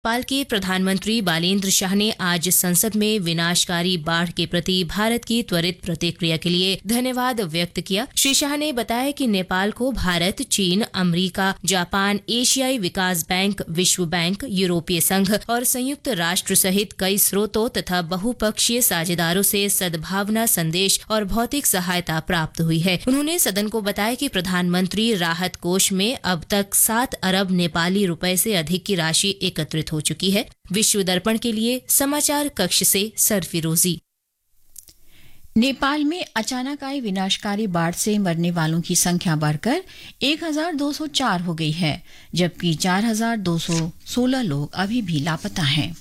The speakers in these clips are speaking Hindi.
नेपाल के प्रधानमंत्री बालेन्द्र शाह ने आज संसद में विनाशकारी बाढ़ के प्रति भारत की त्वरित प्रतिक्रिया के लिए धन्यवाद व्यक्त किया। श्री शाह ने बताया कि नेपाल को भारत, चीन, अमेरिका, जापान, एशियाई विकास बैंक, विश्व बैंक, यूरोपीय संघ और संयुक्त राष्ट्र सहित कई स्रोतों तथा बहुपक्षीय साझेदारों से सद्भावना संदेश और भौतिक सहायता प्राप्त हुई है। उन्होंने सदन को बताया कि प्रधानमंत्री राहत कोष में अब तक 7 अरब नेपाली रुपए से अधिक की राशि एकत्रित हो चुकी है। विश्व दर्पण के लिए समाचार कक्ष से सरफिरोजी। नेपाल में अचानक आई विनाशकारी बाढ़ से मरने वालों की संख्या बढ़कर 1204 हो गई है, जबकि 4216 लोग अभी भी लापता हैं।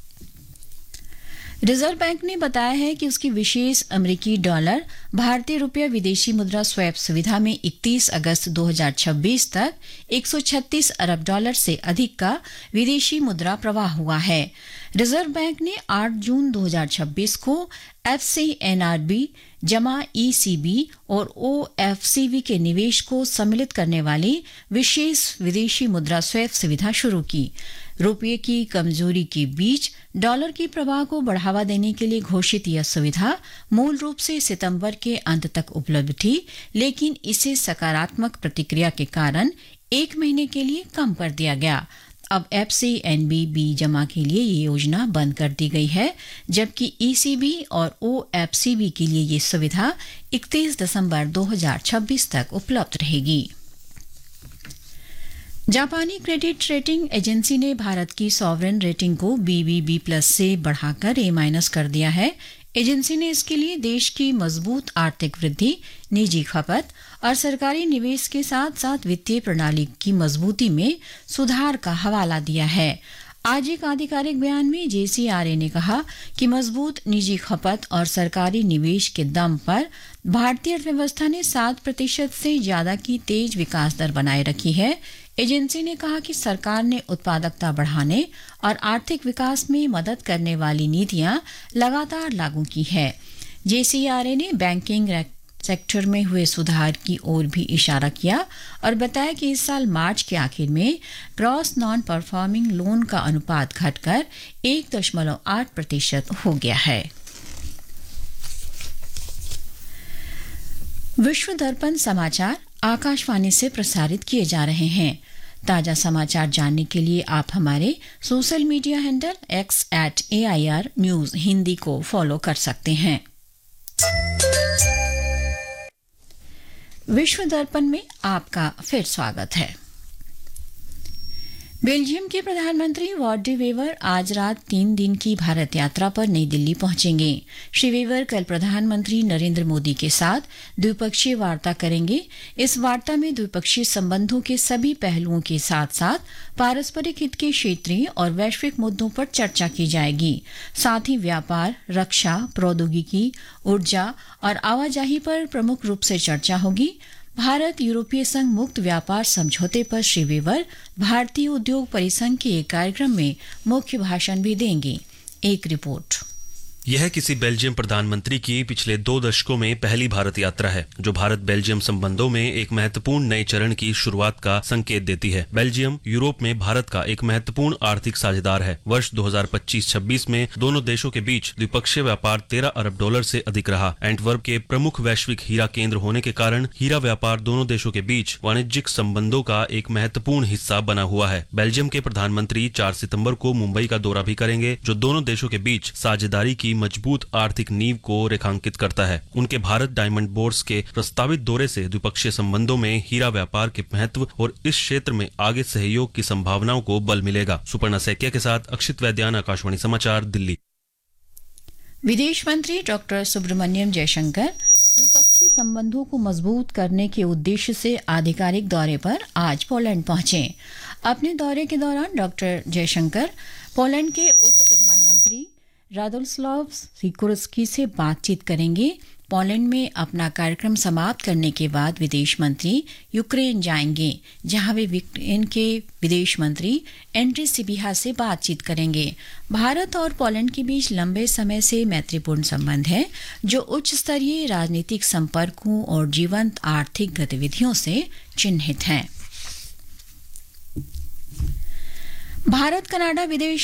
रिजर्व बैंक ने बताया है कि उसकी विशेष अमेरिकी डॉलर भारतीय रुपया विदेशी मुद्रा स्वैप सुविधा में 31 अगस्त 2026 तक 136 अरब डॉलर से अधिक का विदेशी मुद्रा प्रवाह हुआ है। रिजर्व बैंक ने 8 जून 2026 को एफसीएनआरबी जमा ईसीबी और ओएफसीबी के निवेश को सम्मिलित करने वाली विशेष विदेशी मुद्रा स्वैप सुविधा शुरू की। रुपये की कमजोरी के बीच डॉलर की प्रवाह को बढ़ावा देने के लिए घोषित यह सुविधा मूल रूप से सितंबर के अंत तक उपलब्ध थी, लेकिन इसे सकारात्मक प्रतिक्रिया के कारण 1 महीने के लिए कम कर दिया गया। अब एफसीएनबी जमा के लिए ये योजना बंद कर दी गई है, जबकि ईसीबी और ओएफसीबी के लिए ये सुविधा 31 दिसंबर 2026 तक उपलब्ध रहेगी। जापानी क्रेडिट रेटिंग एजेंसी ने भारत की सॉवरेन रेटिंग को BBB+ से बढ़ाकर A- कर दिया है। एजेंसी ने इसके लिए देश की मजबूत आर्थिक वृद्धि, निजी खपत और सरकारी निवेश के साथ साथ वित्तीय प्रणाली की मजबूती में सुधार का हवाला दिया है। आज एक आधिकारिक बयान में JCRA ने कहा कि मजबूत निजी खपत और सरकारी निवेश के दम पर भारतीय अर्थव्यवस्था ने 7% से ज्यादा की तेज विकास दर बनाए रखी है। एजेंसी ने कहा कि सरकार ने उत्पादकता बढ़ाने और आर्थिक विकास में मदद करने वाली नीतियां लगातार लागू की है। JCRA ने बैंकिंग सेक्टर में हुए सुधार की ओर भी इशारा किया और बताया कि इस साल मार्च के आखिर में ग्रॉस नॉन परफॉर्मिंग लोन का अनुपात घटकर 1.8% हो गया है। विश्व दर्पण समाचार आकाशवाणी से प्रसारित किए जा रहे हैं। ताजा समाचार जानने के लिए आप हमारे social media handle X@AIR News Hindi को फॉलो कर सकते हैं। विश्व दर्पण में आपका फिर स्वागत है। बेल्जियम के प्रधानमंत्री वॉट डी वेवर आज रात 3 दिन की भारत यात्रा पर नई दिल्ली पहुंचेंगे। श्री वेवर कल प्रधानमंत्री नरेंद्र मोदी के साथ द्विपक्षीय वार्ता करेंगे। इस वार्ता में द्विपक्षीय संबंधों के सभी पहलुओं के साथ साथ पारस्परिक हित के क्षेत्रीय और वैश्विक मुद्दों पर चर्चा की जाएगी। साथ ही व्यापार, रक्षा, प्रौद्योगिकी, ऊर्जा और आवाजाही पर प्रमुख रूप से चर्चा होगी। भारत यूरोपीय संघ मुक्त व्यापार समझौते पर श्री वेवर भारतीय उद्योग परिसंघ के एक कार्यक्रम में मुख्य भाषण भी देंगे। एक रिपोर्ट। यह किसी बेल्जियम प्रधानमंत्री की पिछले 2 दशकों में पहली भारत यात्रा है, जो भारत बेल्जियम संबंधों में एक महत्वपूर्ण नए चरण की शुरुआत का संकेत देती है। बेल्जियम यूरोप में भारत का एक महत्वपूर्ण आर्थिक साझेदार है। वर्ष 2025-26 में दोनों देशों के बीच द्विपक्षीय व्यापार 13 अरब डॉलर से अधिक रहा। एंटवर्प के प्रमुख वैश्विक हीरा केंद्र होने के कारण हीरा व्यापार दोनों देशों के बीच वाणिज्यिक संबंधों का एक महत्वपूर्ण हिस्सा बना हुआ है। बेल्जियम के प्रधानमंत्री 4 सितंबर को मुंबई का दौरा भी करेंगे, जो दोनों देशों के बीच साझेदारी की मजबूत आर्थिक नींव को रेखांकित करता है। उनके भारत डायमंड बोर्ड्स के प्रस्तावित दौरे से द्विपक्षीय संबंधों में हीरा व्यापार के महत्व और इस क्षेत्र में आगे सहयोग की संभावनाओं को बल मिलेगा। सुपर्णा सैकिया के साथ अक्षित वैद्यान, आकाशवाणी समाचार, दिल्ली। विदेश मंत्री डॉक्टर सुब्रमण्यम जयशंकर द्विपक्षीय संबंधों को मजबूत करने के उद्देश्य से आधिकारिक दौरे पर आज पोलैंड पहुंचे। अपने दौरे के दौरान डॉक्टर जयशंकर पोलैंड के उप प्रधानमंत्री रादोस्लाव सिकोर्स्की से बातचीत करेंगे। पोलैंड में अपना कार्यक्रम समाप्त करने के बाद विदेश मंत्री यूक्रेन जाएंगे, जहां वे यूक्रेन के विदेश मंत्री एंड्री सिबिहा से बातचीत करेंगे। भारत और पोलैंड के बीच लंबे समय से मैत्रीपूर्ण संबंध है, जो उच्च स्तरीय राजनीतिक संपर्कों और जीवंत आर्थिक गतिविधियों से चिन्हित हैं। भारत कनाडा विदेश